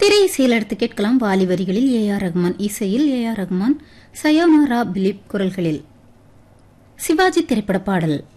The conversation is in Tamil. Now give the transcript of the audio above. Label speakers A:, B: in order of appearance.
A: திரை இசையில் எடுத்து கேட்கலாம். வாலி வரிகளில் ஏ.ஆர். ரஹ்மான், இசையில் ஏ.ஆர். ரஹ்மான், சயோனாரா பிலிப் குரல்களில் சிவாஜி திரைப்பட பாடல்.